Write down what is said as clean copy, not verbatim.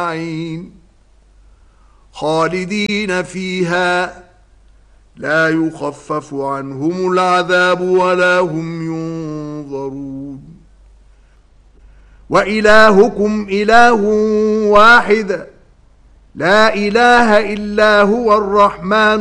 أجمعين خالدين فيها لا يخفف عنهم العذاب ولا هم ينظرون وإلهكم إله واحد لا إله إلا هو الرحمن